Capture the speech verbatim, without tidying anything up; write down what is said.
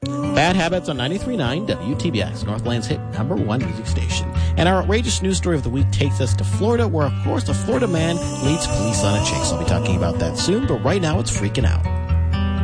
Bad Habits on ninety-three point nine W T B X, Northland's hit number one music station. And our outrageous news story of the week takes us to Florida, where, of course, a Florida man leads police on a chase. I'll be talking about that soon, but right now it's Freaking Out.